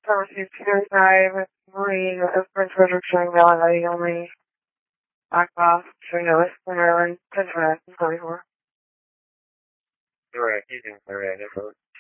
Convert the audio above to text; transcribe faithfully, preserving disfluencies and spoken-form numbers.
Pharmacy two ninety-five, Marine, Prince Frederick, showing validity only. Black box, showing no list, Maryland, ten twenty-four. Correct, using correct,